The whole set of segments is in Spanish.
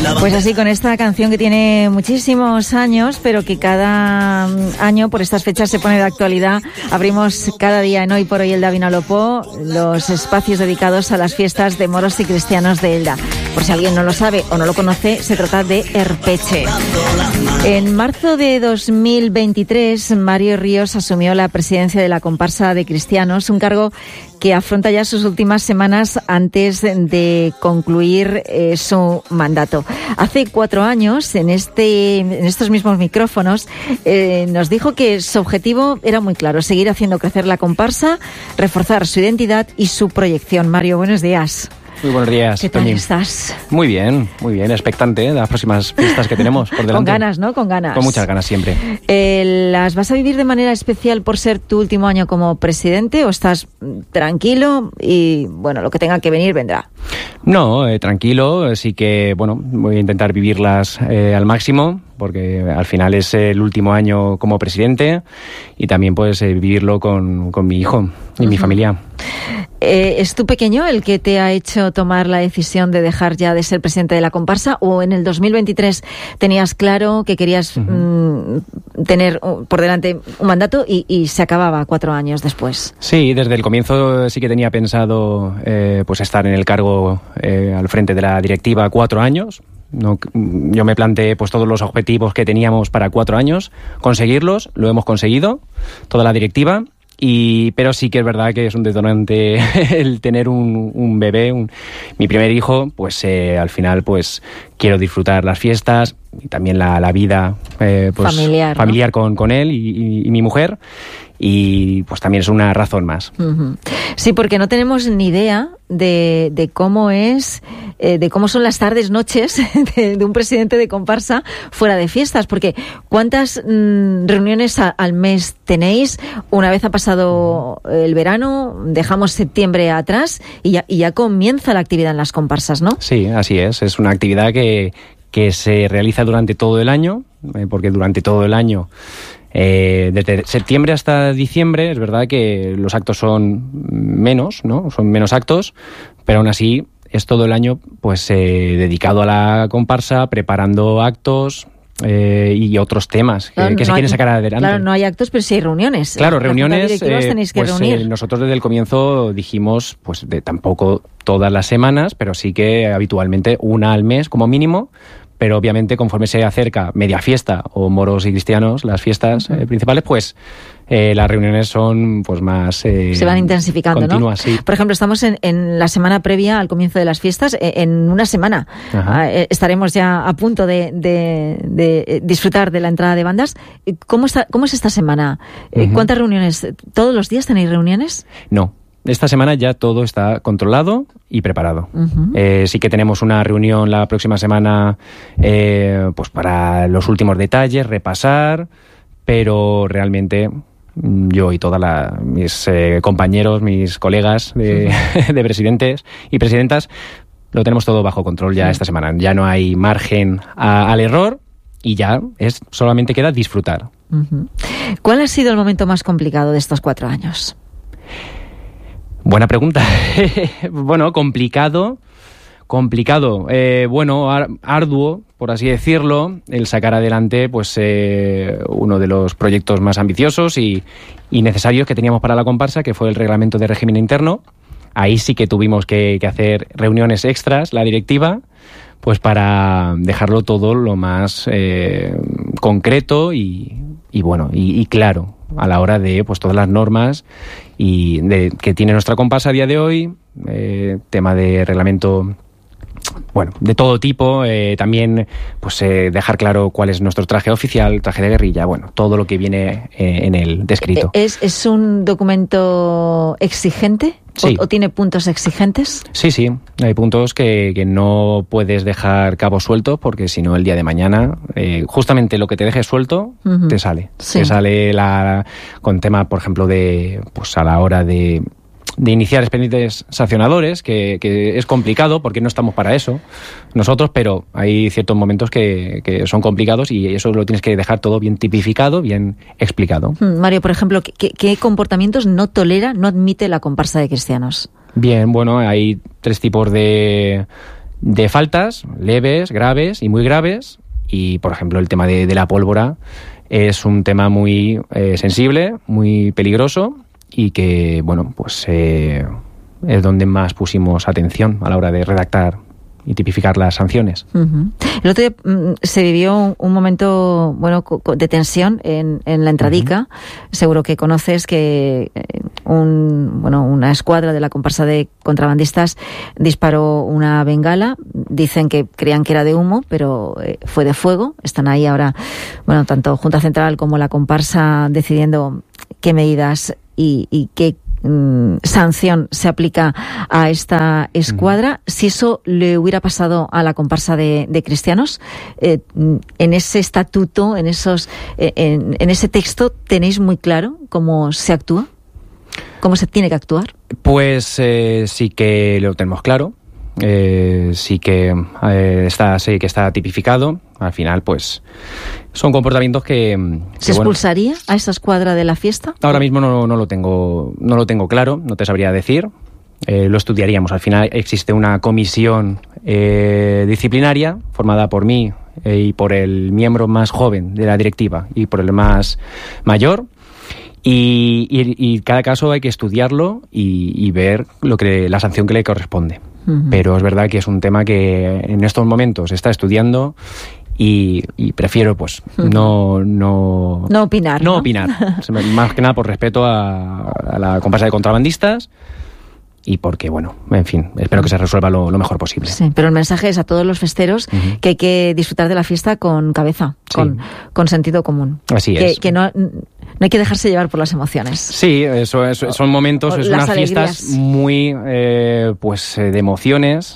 Pues así, con esta canción que tiene muchísimos años, pero que cada año por estas fechas se pone de actualidad, abrimos cada día en Hoy por Hoy Elda Vinalopó los espacios dedicados a las fiestas de moros y cristianos de Elda. Por si alguien no lo sabe o no lo conoce, se trata de Erpeche. En marzo de 2023, Mario Ríos asumió la presidencia de la comparsa de cristianos, un cargo que afronta ya sus últimas semanas antes de concluir su mandato. Hace 4 años, en estos mismos micrófonos, nos dijo que su objetivo era muy claro: seguir haciendo crecer la comparsa, reforzar su identidad y su proyección. Mario, buenos días. Muy buenos días. ¿Qué tal estás? Muy bien, expectante de las próximas fiestas que tenemos por delante. Con ganas, ¿no? Con ganas. Con muchas ganas siempre. ¿Las vas a vivir de manera especial por ser tu último año como presidente o estás tranquilo y, bueno, lo que tenga que venir vendrá? No, tranquilo, sí que, bueno, voy a intentar vivirlas al máximo, porque al final es el último año como presidente y también pues vivirlo con mi hijo y mi familia. ¿Es tu pequeño el que te ha hecho tomar la decisión de dejar ya de ser presidente de la comparsa, o en el 2023 tenías claro que querías tener por delante un mandato y se acababa 4 años después? Sí, desde el comienzo sí que tenía pensado pues estar en el cargo al frente de la directiva 4 años. No, yo me planteé pues todos los objetivos que teníamos para 4 años, conseguirlos, lo hemos conseguido, toda la directiva. Pero sí que es verdad que es un detonante el tener un bebé, mi primer hijo, pues al final pues quiero disfrutar las fiestas y también la vida pues familiar, ¿no? con él y mi mujer, y pues también es una razón más. Sí, porque no tenemos ni idea de cómo es, de cómo son las tardes, noches de un presidente de comparsa fuera de fiestas, porque ¿cuántas reuniones al mes tenéis? Una vez ha pasado el verano, dejamos septiembre atrás y ya comienza la actividad en las comparsas, ¿no? Sí, así es una actividad que se realiza durante todo el año, porque durante todo el año, desde septiembre hasta diciembre, es verdad que los actos son menos, ¿no? Son menos actos, pero aún así es todo el año pues dedicado a la comparsa, preparando actos y otros temas que se quieren sacar adelante. Claro, no hay actos, pero sí hay reuniones. Claro, reuniones. Tenéis que reunir. Nosotros desde el comienzo dijimos, pues tampoco todas las semanas, pero sí que habitualmente una al mes como mínimo. Pero obviamente conforme se acerca media fiesta o moros y cristianos, las fiestas principales, pues las reuniones son pues más se van intensificando, continuas, ¿no? Sí. Por ejemplo, estamos en la semana previa al comienzo de las fiestas. En una semana estaremos ya a punto de disfrutar de la entrada de bandas. ¿Cómo es esta semana? ¿Cuántas reuniones? ¿Todos los días tenéis reuniones? No. Esta semana ya todo está controlado y preparado. Sí que tenemos una reunión la próxima semana pues para los últimos detalles, repasar, pero realmente yo y todos mis compañeros, mis colegas de presidentes y presidentas, lo tenemos todo bajo control ya esta semana. Ya no hay margen al error y ya solamente queda disfrutar. ¿Cuál ha sido el momento más complicado de estos 4 años? Buena pregunta. Bueno, complicado, arduo, por así decirlo, el sacar adelante pues uno de los proyectos más ambiciosos y necesarios que teníamos para la comparsa, que fue el reglamento de régimen interno. Ahí sí que tuvimos que hacer reuniones extras, la directiva, pues para dejarlo todo lo más concreto y claro a la hora de pues todas las normas que tiene nuestra comparsa a día de hoy, tema de reglamento, bueno, de todo tipo, también pues dejar claro cuál es nuestro traje oficial, traje de guerrilla, bueno, todo lo que viene en el descrito. ¿Es un documento exigente? Sí. ¿O tiene puntos exigentes? Sí, hay puntos que no puedes dejar cabos sueltos, porque si no el día de mañana, justamente lo que te dejes suelto, te sale. Sí. Te sale con tema, por ejemplo, pues a la hora de iniciar expedientes sancionadores, que es complicado porque no estamos para eso nosotros, pero hay ciertos momentos que son complicados y eso lo tienes que dejar todo bien tipificado, bien explicado. Mario, por ejemplo, ¿qué comportamientos no admite la comparsa de cristianos? Bien, bueno, hay 3 tipos de de faltas leves, graves y muy graves. Y, por ejemplo, el tema de la pólvora es un tema muy sensible, muy peligroso y que, bueno, pues es donde más pusimos atención a la hora de redactar y tipificar las sanciones. Uh-huh. El otro día se vivió un momento, bueno, de tensión en la entradica. Uh-huh. Seguro que conoces que una escuadra de la comparsa de contrabandistas disparó una bengala. Dicen que creían que era de humo, pero fue de fuego. Están ahí ahora, bueno, tanto Junta Central como la comparsa decidiendo qué medidas y qué sanción se aplica a esta escuadra. Si eso le hubiera pasado a la comparsa de cristianos, en ese estatuto, en ese texto, ¿tenéis muy claro cómo se actúa? ¿Cómo se tiene que actuar? Pues sí que lo tenemos claro. Sí que está tipificado. Al final, pues son comportamientos que ¿Se expulsaría a esa escuadra de la fiesta? Ahora mismo no lo tengo claro, no te sabría decir. Lo estudiaríamos. Al final existe una comisión disciplinaria formada por mí y por el miembro más joven de la directiva y por el más mayor. Y cada caso hay que estudiarlo y ver la sanción que le corresponde. Uh-huh. Pero es verdad que es un tema que en estos momentos se está estudiando y prefiero pues no opinar. No opinar. Más que nada por respeto a la comparsa de contrabandistas y porque, bueno, en fin, espero que se resuelva lo mejor posible. Sí, pero el mensaje es a todos los festeros que hay que disfrutar de la fiesta con cabeza, con sentido común. Así es. Que no hay que dejarse llevar por las emociones. Sí, son momentos, es unas fiestas muy de emociones,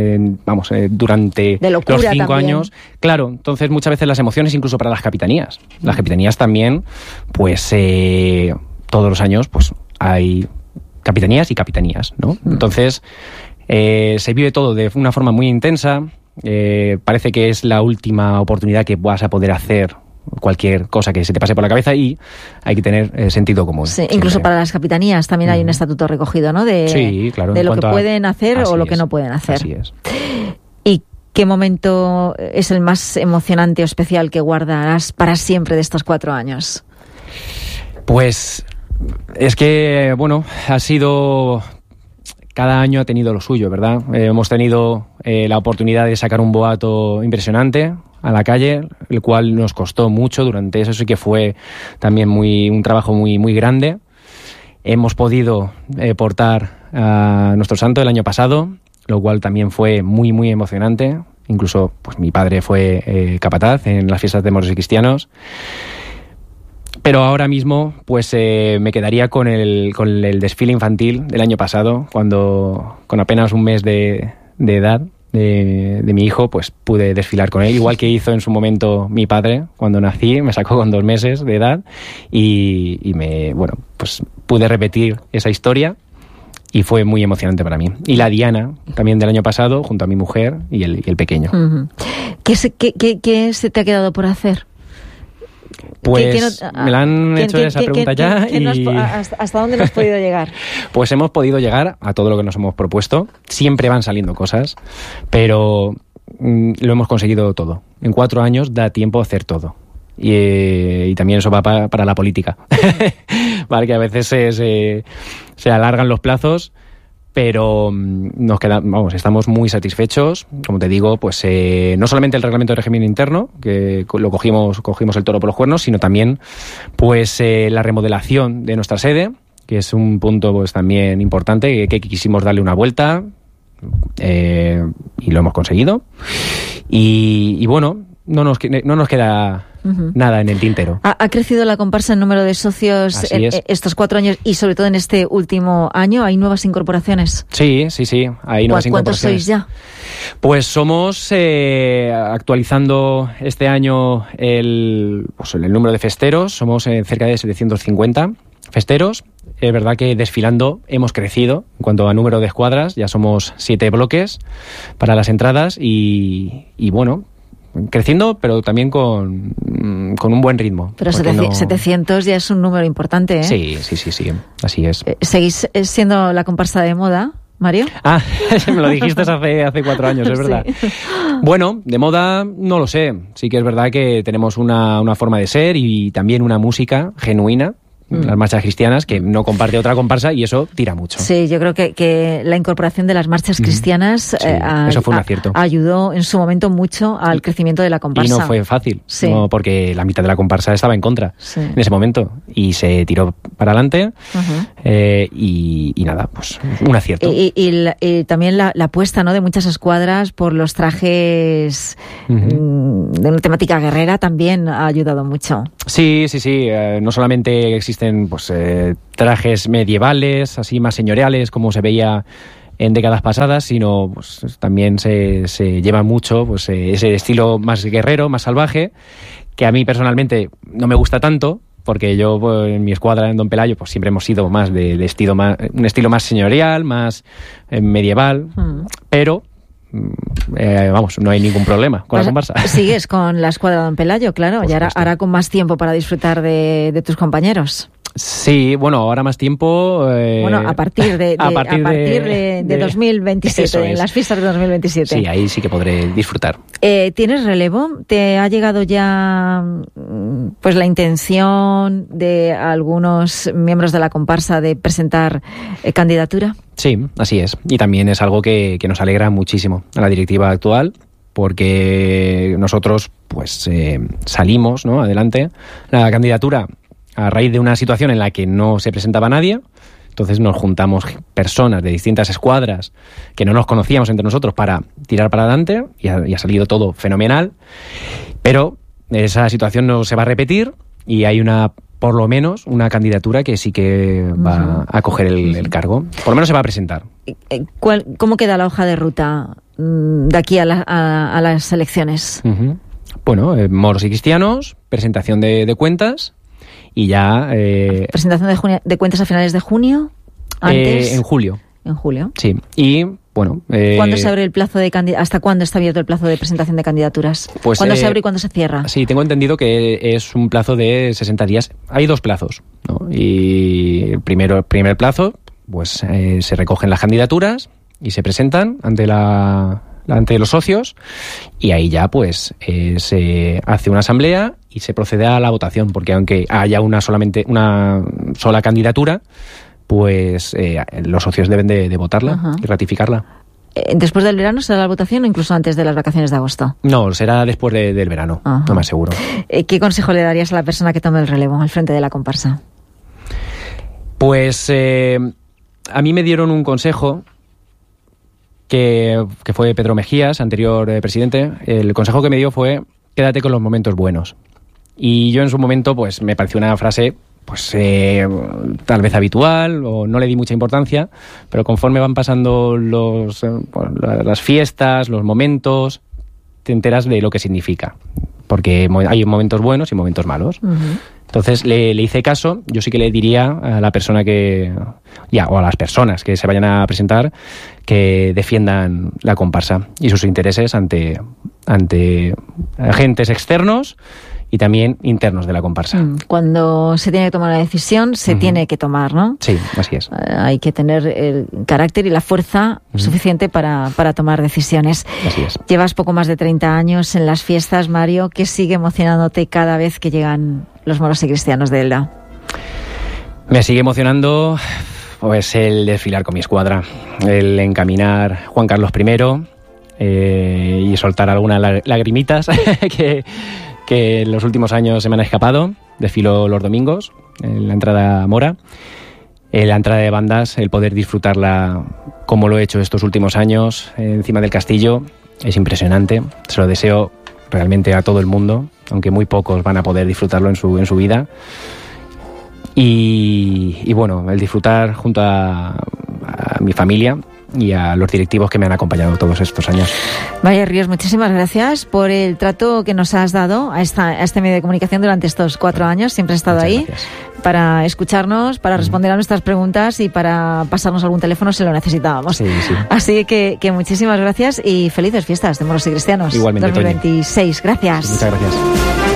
durante de locura los 5 también. años. Claro, entonces muchas veces las emociones incluso para las capitanías. Las capitanías también, pues todos los años pues hay capitanías y capitanías, ¿no? Entonces se vive todo de una forma muy intensa. Parece que es la última oportunidad que vas a poder hacer cualquier cosa que se te pase por la cabeza y hay que tener sentido común. Sí, incluso para las capitanías también hay un estatuto recogido, ¿no? Sí, claro. De lo que pueden hacer o lo que no pueden hacer. Así es. ¿Y qué momento es el más emocionante o especial que guardarás para siempre de estos 4 años? Pues es que, bueno, ha sido... Cada año ha tenido lo suyo, ¿verdad? Hemos tenido la oportunidad de sacar un boato impresionante a la calle, el cual nos costó mucho durante eso, sí que fue también un trabajo muy, muy grande. Hemos podido portar a nuestro santo el año pasado, lo cual también fue muy, muy emocionante. Incluso, pues mi padre fue capataz en las fiestas de moros y cristianos. Pero ahora mismo, pues me quedaría con el desfile infantil del año pasado, cuando con apenas un mes de edad de mi hijo, pues pude desfilar con él, igual que hizo en su momento mi padre cuando nací, me sacó con 2 meses de edad y pues pude repetir esa historia y fue muy emocionante para mí. Y la Diana, también del año pasado, junto a mi mujer y el pequeño. Uh-huh. ¿Qué se te ha quedado por hacer? Pues me la han hecho esa pregunta ya. ¿Hasta dónde hemos podido llegar? Pues hemos podido llegar a todo lo que nos hemos propuesto. Siempre van saliendo cosas, pero lo hemos conseguido todo. En 4 años da tiempo a hacer todo. Y también eso va para la política. Vale, que a veces se alargan los plazos, pero estamos muy satisfechos. Como te digo, pues no solamente el reglamento de régimen interno, que lo cogimos el toro por los cuernos, sino también pues la remodelación de nuestra sede, que es un punto pues también importante, que quisimos darle una vuelta y lo hemos conseguido. Y bueno, no nos queda nada en el tintero. ¿Ha crecido la comparsa en número de socios estos 4 años y sobre todo en este último año? ¿Hay nuevas incorporaciones? Sí, hay nuevas incorporaciones. ¿Cuántos sois ya? Pues somos, actualizando este año el número de festeros, somos cerca de 750 festeros. Es verdad que desfilando hemos crecido en cuanto a número de escuadras, ya somos 7 bloques para las entradas y bueno, creciendo, pero también con un buen ritmo. Pero 700 ya es un número importante, ¿eh? Sí, así es. ¿Seguís siendo la comparsa de moda? Mario? Me lo dijiste hace 4 años, es verdad. Sí. Bueno, de moda no lo sé. Sí que es verdad que tenemos una forma de ser y también una música genuina. Las marchas cristianas, que no comparte otra comparsa y eso tira mucho. Sí, yo creo que la incorporación de las marchas cristianas eso fue un acierto. Ayudó en su momento mucho al crecimiento de la comparsa. Y no fue fácil, no, porque la mitad de la comparsa estaba en contra en ese momento y se tiró para adelante y nada, pues un acierto. Y también la apuesta, ¿no?, de muchas escuadras por los trajes de una temática guerrera también ha ayudado mucho. Sí. No solamente existen trajes medievales, así más señoriales, como se veía en décadas pasadas, sino pues, también se lleva mucho pues, ese estilo más guerrero, más salvaje, que a mí personalmente no me gusta tanto, porque yo pues, en mi escuadra en Don Pelayo pues siempre hemos sido más un estilo más señorial, más medieval, pero no hay ningún problema con la comparsa. Sigues con la escuadra Don Pelayo, claro, y ahora con más tiempo para disfrutar de tus compañeros. Sí, bueno, ahora más tiempo... a partir de 2027, en las fiestas de 2027. Sí, ahí sí que podré disfrutar. ¿Tienes relevo? ¿Te ha llegado ya pues la intención de algunos miembros de la comparsa de presentar candidatura? Sí, así es. Y también es algo que nos alegra muchísimo a la directiva actual, porque nosotros pues salimos, ¿no?, adelante. La candidatura a raíz de una situación en la que no se presentaba nadie, entonces nos juntamos personas de distintas escuadras que no nos conocíamos entre nosotros para tirar para adelante y ha salido todo fenomenal, pero esa situación no se va a repetir y hay por lo menos una candidatura que sí que va a coger el cargo, por lo menos se va a presentar. ¿Cómo queda la hoja de ruta de aquí a las elecciones? Bueno, moros y cristianos, presentación de cuentas. Y ya... ¿Presentación de cuentas a finales de junio? ¿Antes? En julio. En julio. Sí. Y, bueno... ¿Cuándo se abre el plazo de ¿Hasta cuándo está abierto el plazo de presentación de candidaturas? Pues, ¿Cuándo se abre y cuándo se cierra? Sí, tengo entendido que es un plazo de 60 días. Hay 2 plazos, ¿no? Y el primer plazo, pues se recogen las candidaturas y se presentan ante los socios y ahí ya pues se hace una asamblea y se procede a la votación, porque aunque haya una sola candidatura, pues los socios deben de votarla y ratificarla. ¿Después del verano será la votación o incluso antes de las vacaciones de agosto? No, será después del verano, no me aseguro. ¿Qué consejo le darías a la persona que tome el relevo al frente de la comparsa? Pues a mí me dieron un consejo que fue Pedro Mejías, anterior presidente. El consejo que me dio fue: quédate con los momentos buenos. Y yo en su momento pues me pareció una frase pues tal vez habitual o no le di mucha importancia, pero conforme van pasando las fiestas, los momentos, te enteras de lo que significa, porque hay momentos buenos y momentos malos. Entonces le hice caso. Yo sí que le diría a la persona o a las personas que se vayan a presentar, que defiendan la comparsa y sus intereses ante agentes externos y también internos de la comparsa. Cuando se tiene que tomar una decisión, se tiene que tomar, ¿no? Sí, así es. Hay que tener el carácter y la fuerza suficiente para tomar decisiones. Así es. Llevas poco más de 30 años en las fiestas, Mario. ¿Qué sigue emocionándote cada vez que llegan los moros y cristianos de Elda? Me sigue emocionando pues el desfilar con mi escuadra, el encaminar Juan Carlos I y soltar algunas lagrimitas que en los últimos años se me han escapado. Desfilo los domingos en la entrada mora. En la entrada de bandas, el poder disfrutarla como lo he hecho estos últimos años encima del castillo es impresionante. Se lo deseo realmente a todo el mundo, aunque muy pocos van a poder disfrutarlo en su vida. Y bueno, el disfrutar junto a mi familia y a los directivos que me han acompañado todos estos años. Mario Ríos, muchísimas gracias por el trato que nos has dado a este medio de comunicación durante estos 4 años. Siempre has estado ahí para escucharnos, para responder a nuestras preguntas y para pasarnos algún teléfono si lo necesitábamos. Sí. Así que muchísimas gracias y felices fiestas de moros y cristianos. Igualmente, 2026. Gracias. Muchas gracias.